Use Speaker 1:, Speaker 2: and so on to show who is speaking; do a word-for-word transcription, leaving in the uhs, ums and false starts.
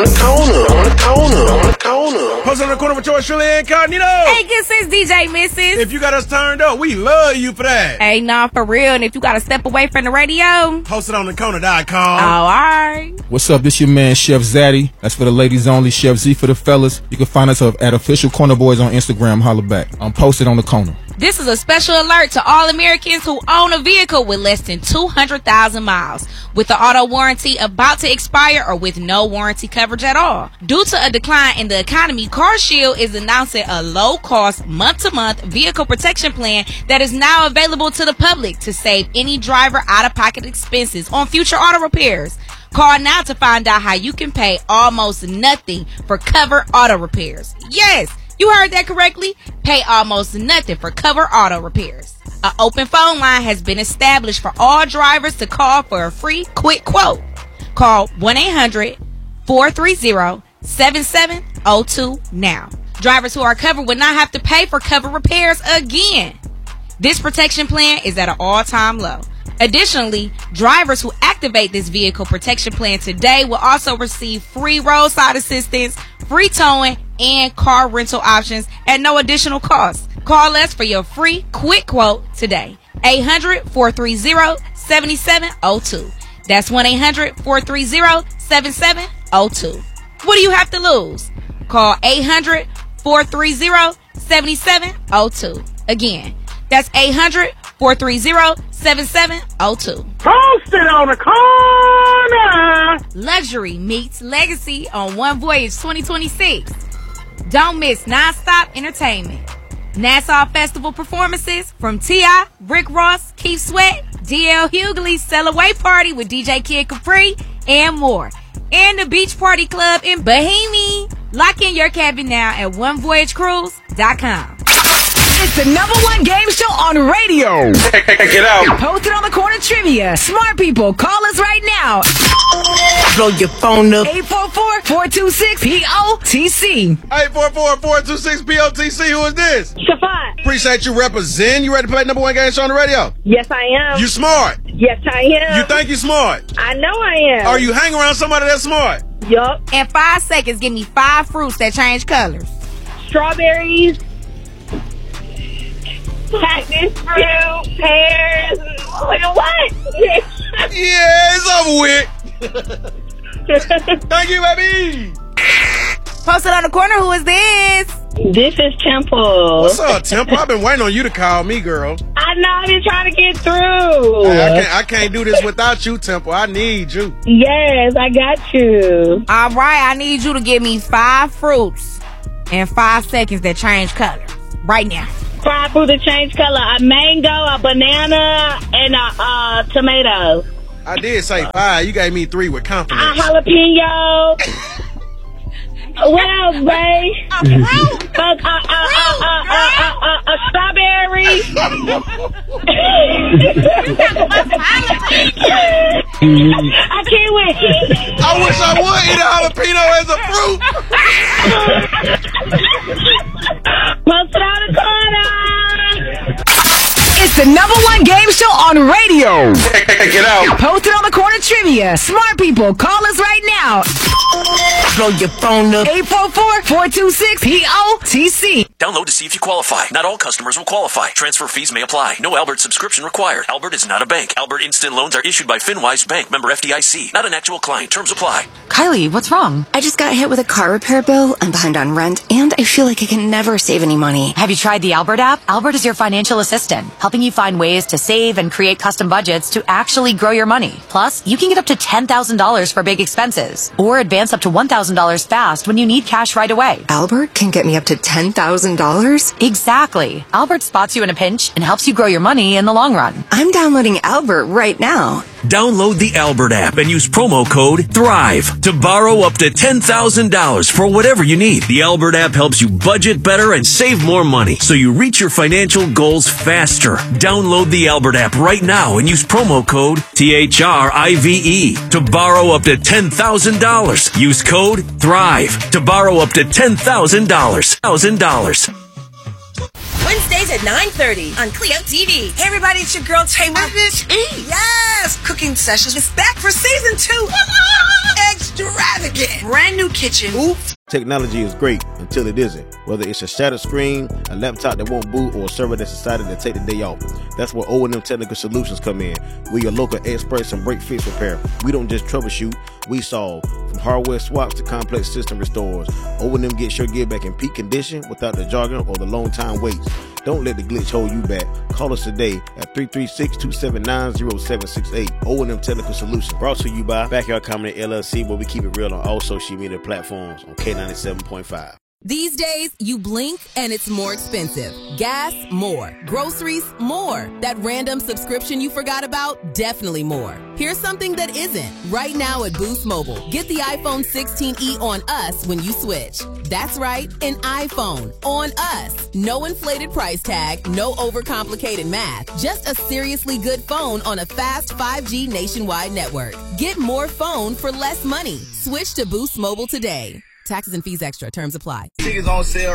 Speaker 1: corner, on the corner, on the corner.
Speaker 2: Post on the corner with yours truly, Incognito.
Speaker 3: Hey, good sis, D J Missus.
Speaker 2: If you got us turned up, we love you for that.
Speaker 3: Hey, nah, for real. And if you got to step away from the radio,
Speaker 2: post it on the corner dot com.
Speaker 3: Oh, all right.
Speaker 4: What's up? This your man, Chef Zaddy. That's for the ladies only. Chef Z for the fellas. You can find us at Official Corner Boys on Instagram. Holla back. I'm posted on the corner.
Speaker 3: This is a special alert to all Americans who own a vehicle with less than two hundred thousand miles, with the auto warranty about to expire or with no warranty coverage at all. Due to a decline in the economy, CarShield is announcing a low-cost, month-to-month vehicle protection plan that is now available to the public to save any driver out-of-pocket expenses on future auto repairs. Call now to find out how you can pay almost nothing for covered auto repairs. Yes! You heard that correctly. Pay almost nothing for cover auto repairs. An open phone line has been established for all drivers to call for a free quick quote. Call one eight hundred four three zero seven seven zero two now. Drivers who are covered will not have to pay for cover repairs again. This protection plan is at an all-time low. Additionally, drivers who activate this vehicle protection plan today will also receive free roadside assistance, free towing, and car rental options at no additional cost. Call us for your free quick quote today. eight hundred four three zero seven seven zero two. That's one eight hundred four three zero seven seven zero two. What do you have to lose? Call eight hundred four three zero seven seven zero two. Again, that's eight hundred four three zero seven seven zero two.
Speaker 5: Post it on the corner.
Speaker 3: Luxury meets Legacy on One Voyage twenty twenty-six. Don't miss non-stop entertainment. Nassau Festival performances from T I, Rick Ross, Keith Sweat, D L Hughley, Sail Away Party with D J Kid Capri, and more. And the Beach Party Club in Bahami. Lock in your cabin now at one voyage cruise dot com.
Speaker 6: It's the number one game show on radio.
Speaker 2: Check it out.
Speaker 6: Posted on the corner trivia. Smart people, call us right now.
Speaker 1: Blow your phone up.
Speaker 6: eight four four, four two six, P O T C.
Speaker 2: eight four four, four two six, P O T C. Who is this?
Speaker 5: Shafat.
Speaker 2: Appreciate you representing. You ready to play number one game show on the radio?
Speaker 5: Yes, I am.
Speaker 2: You smart.
Speaker 5: Yes, I am.
Speaker 2: You think you smart?
Speaker 5: I know I am.
Speaker 2: Are you hang around somebody that's smart?
Speaker 5: Yup.
Speaker 3: In five seconds, give me five fruits that change colors.
Speaker 5: Strawberries. Cactus fruit, pears. What?
Speaker 2: Yeah, it's over with. Thank you, baby.
Speaker 3: Posted on the corner, who is this?
Speaker 5: This is Temple.
Speaker 2: What's up, Temple? I've been waiting on you to call me, girl.
Speaker 5: I know, I've been trying to get through.
Speaker 2: Hey, I can't, I can't do this without you, Temple. I need you.
Speaker 5: Yes, I got you.
Speaker 3: All right, I need you to give me five fruits in five seconds that change color. Right now.
Speaker 5: Five fruit that change color. A mango, a banana, and a uh, tomato.
Speaker 2: I did say five. You gave me three with
Speaker 5: A
Speaker 2: confidence.
Speaker 5: jalapeno. What else, babe? A fruit. A, a, a, a, a, a, a strawberry. I can't wait.
Speaker 2: I wish I would eat a jalapeno as a fruit.
Speaker 5: Post it on the corner.
Speaker 6: It's the number one game show on radio.
Speaker 2: Check it out.
Speaker 6: Posted on the corner trivia. Smart people, call us right now.
Speaker 1: Blow your phone up.
Speaker 6: eight four four, four two six, P O T C.
Speaker 7: Download to see if you qualify. Not all customers will qualify. Transfer fees may apply. No Albert subscription required. Albert is not a bank. Albert Instant Loans are issued by FinWise Bank, member F D I C. Not an actual client. Terms apply.
Speaker 8: Kylie, what's wrong? I just got hit with a car repair bill. I'm behind on rent, and I feel like I can never save any money.
Speaker 9: Have you tried the Albert app? Albert is your financial assistant, helping you find ways to save and create custom budgets to actually grow your money. Plus, you can get up to ten thousand dollars for big expenses, or advance up to one thousand dollars fast when you need cash right away.
Speaker 8: Albert can get me up to ten thousand dollars?
Speaker 9: Exactly. Albert spots you in a pinch and helps you grow your money in the long run.
Speaker 8: I'm downloading Albert right now.
Speaker 7: Download the Albert app and use promo code THRIVE to borrow up to ten thousand dollars for whatever you need. The Albert app helps you budget better and save more money so you reach your financial goals faster. Download the Albert app right now and use promo code T H R I V E to borrow up to ten thousand dollars. Use code THRIVE to borrow up to ten thousand dollars. one thousand dollars.
Speaker 10: Wednesdays at nine thirty on Clio T V. Hey everybody, it's your girl Tamar. Bitch E. Yes, Cooking Sessions is back for season two. Extra extravagant. Brand new kitchen. Oops.
Speaker 11: Technology is great until it isn't. Whether it's a shattered screen, a laptop that won't boot, or a server that's decided to take the day off. That's where O and M Technical Solutions come in. We're your local experts in break fix repair. We don't just troubleshoot, we solve. From hardware swaps to complex system restores, O and M gets your gear back in peak condition without the jargon or the long time waits. Don't let the glitch hold you back. Call us today at three three six, two seven nine, zero seven six eight. O and M Technical Solutions. Brought to you by Backyard Comedy L L C, where we keep it real on all social media platforms on K ninety-seven point five.
Speaker 12: These days, you blink and it's more expensive. Gas, more. Groceries, more. That random subscription you forgot about, definitely more. Here's something that isn't. Right now at Boost Mobile, get the iPhone sixteen e on us when you switch. That's right, an iPhone on us. No inflated price tag, no overcomplicated math. Just a seriously good phone on a fast five G nationwide network. Get more phone for less money. Switch to Boost Mobile today. Taxes and fees extra. Terms apply.
Speaker 2: Tickets on sale